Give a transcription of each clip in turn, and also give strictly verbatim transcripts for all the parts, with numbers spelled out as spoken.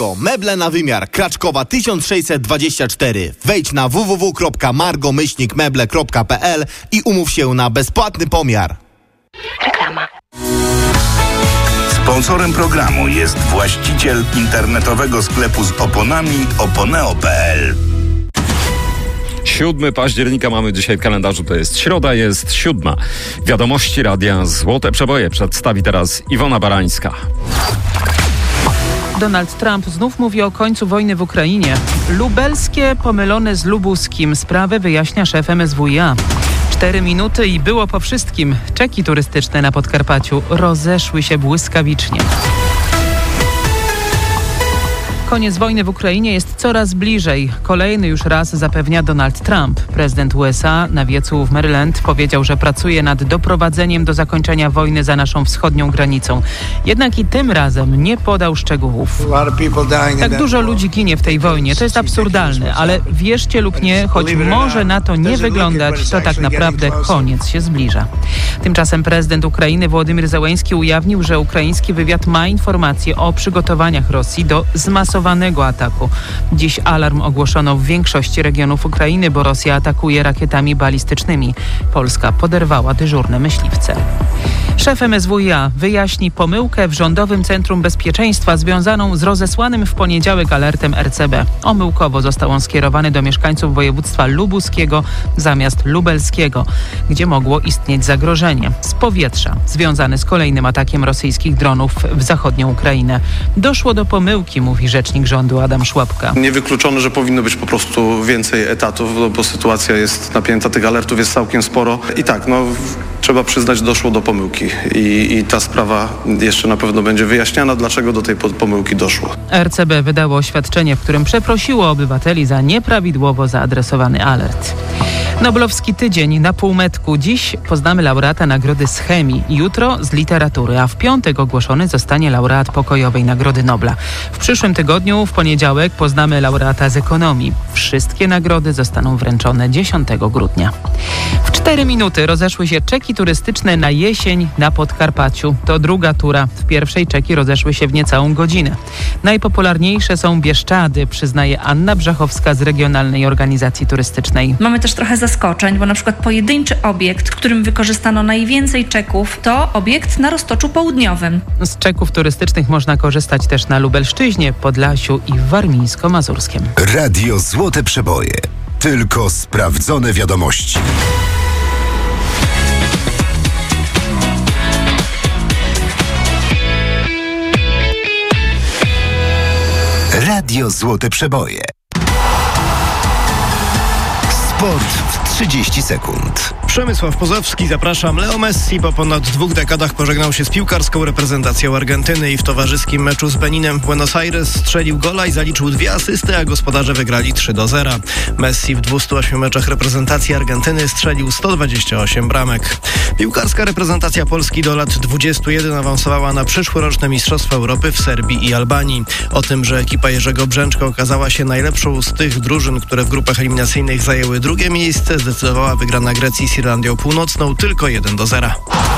Margo, meble na wymiar, Kraczkowa tysiąc sześćset dwadzieścia cztery. Wejdź na w w w kropka margo myślnik meble kropka p l i umów się na bezpłatny pomiar. Reklama. Sponsorem programu jest właściciel internetowego sklepu z oponami oponeo kropka p l. siódmego października mamy dzisiaj w kalendarzu, to jest środa, jest siódma. Wiadomości Radia Złote Przeboje przedstawi teraz Iwona Barańska. Donald Trump znów mówi o końcu wojny w Ukrainie. Lubelskie pomylone z lubuskim. Sprawę wyjaśnia szef M S W i A. Cztery minuty i było po wszystkim. Czeki turystyczne na Podkarpaciu rozeszły się błyskawicznie. Koniec wojny w Ukrainie jest coraz bliżej. Kolejny już raz zapewnia Donald Trump. Prezydent U S A na wiecu w Maryland powiedział, że pracuje nad doprowadzeniem do zakończenia wojny za naszą wschodnią granicą. Jednak i tym razem nie podał szczegółów. Tak dużo ludzi ginie w tej wojnie. To jest absurdalne, ale wierzcie lub nie, choć może na to nie wyglądać, to tak naprawdę koniec się zbliża. Tymczasem prezydent Ukrainy Wołodymyr Zełenski ujawnił, że ukraiński wywiad ma informacje o przygotowaniach Rosji do zmasowania ataku. Dziś alarm ogłoszono w większości regionów Ukrainy, bo Rosja atakuje rakietami balistycznymi. Polska poderwała dyżurne myśliwce. Szef M S W i A wyjaśni pomyłkę w Rządowym Centrum Bezpieczeństwa związaną z rozesłanym w poniedziałek alertem R C B. Omyłkowo został on skierowany do mieszkańców województwa lubuskiego zamiast lubelskiego, gdzie mogło istnieć zagrożenie z powietrza związane z kolejnym atakiem rosyjskich dronów w zachodnią Ukrainę. Doszło do pomyłki, mówi rzecznik rządu Adam Szłapka. Niewykluczone, że powinno być po prostu więcej etatów, bo sytuacja jest napięta, tych alertów jest całkiem sporo. I tak, no trzeba przyznać, doszło do pomyłki i, i ta sprawa jeszcze na pewno będzie wyjaśniana, dlaczego do tej pomyłki doszło. R C B wydało oświadczenie, w którym przeprosiło obywateli za nieprawidłowo zaadresowany alert. Noblowski tydzień na półmetku. Dziś poznamy laureata Nagrody z Chemii, jutro z literatury, a w piątek ogłoszony zostanie laureat Pokojowej Nagrody Nobla. W przyszłym tygodniu, w poniedziałek, poznamy laureata z ekonomii. Wszystkie nagrody zostaną wręczone dziesiątego grudnia. W cztery minuty rozeszły się czeki turystyczne na jesień na Podkarpaciu. To druga tura. W pierwszej czeki rozeszły się w niecałą godzinę. Najpopularniejsze są Bieszczady, przyznaje Anna Brzechowska z Regionalnej Organizacji Turystycznej. Mamy też trochę zaskoczeń, bo na przykład pojedynczy obiekt, w którym wykorzystano najwięcej czeków, to obiekt na Roztoczu Południowym. Z czeków turystycznych można korzystać też na Lubelszczyźnie, Podlasiu i w Warmińsko-Mazurskiem. Radio Złote Przeboje. Tylko sprawdzone wiadomości. Radio Złote Przeboje. Sport w trzydzieści sekund. Przemysław Pozowski, zapraszam. Leo Messi po ponad dwóch dekadach pożegnał się z piłkarską reprezentacją Argentyny i w towarzyskim meczu z Beninem w Buenos Aires strzelił gola i zaliczył dwie asysty, a gospodarze wygrali trzy do zera. Messi w dwustu ośmiu meczach reprezentacji Argentyny strzelił sto dwadzieścia osiem bramek. Piłkarska reprezentacja Polski do lat dwudziestu jeden awansowała na przyszłoroczne Mistrzostwa Europy w Serbii i Albanii. O tym, że ekipa Jerzego Brzęczka okazała się najlepszą z tych drużyn, które w grupach eliminacyjnych zajęły drugie miejsce, zdecydowała wygrana Grecji z Irlandią Północną tylko jeden do zera.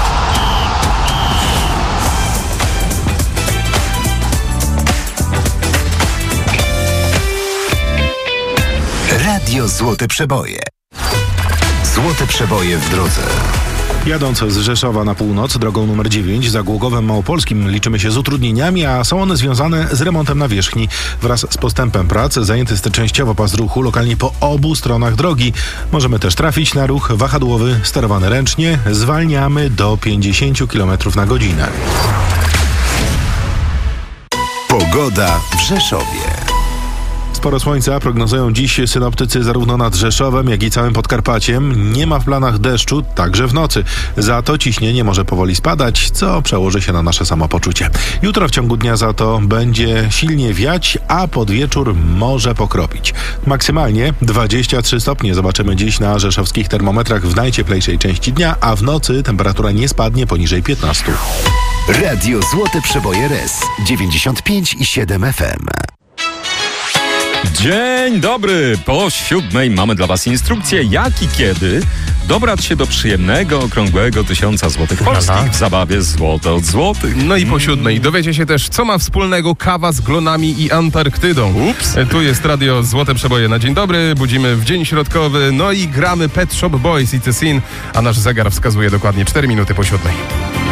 Radio Złote Przeboje. Złote Przeboje w drodze. Jadąc z Rzeszowa na północ drogą numer dziewięć za Głogowem Małopolskim liczymy się z utrudnieniami, a są one związane z remontem nawierzchni. Wraz z postępem prac zajęty jest częściowo pas ruchu lokalnie po obu stronach drogi. Możemy też trafić na ruch wahadłowy sterowany ręcznie. Zwalniamy do pięćdziesiąt kilometrów na godzinę. Pogoda w Rzeszowie. Sporo słońca prognozują dziś synoptycy zarówno nad Rzeszowem, jak i całym Podkarpaciem. Nie ma w planach deszczu, także w nocy. Za to ciśnienie może powoli spadać, co przełoży się na nasze samopoczucie. Jutro w ciągu dnia za to będzie silnie wiać, a pod wieczór może pokropić. Maksymalnie dwadzieścia trzy stopnie zobaczymy dziś na rzeszowskich termometrach w najcieplejszej części dnia, a w nocy temperatura nie spadnie poniżej piętnastu. Radio Złote Przeboje R E S dziewięćdziesiąt pięć i siedem F M. Dzień dobry! Po siódmej mamy dla Was instrukcję, jak i kiedy dobrać się do przyjemnego, okrągłego tysiąca złotych polskich w zabawie Złote od Złotych. No i po siódmej dowiecie się też, co ma wspólnego kawa z glonami i Antarktydą. Ups. Tu jest radio Złote Przeboje na dzień dobry, budzimy w dzień środkowy, no i gramy Pet Shop Boys i The Scene, a nasz zegar wskazuje dokładnie cztery minuty po siódmej.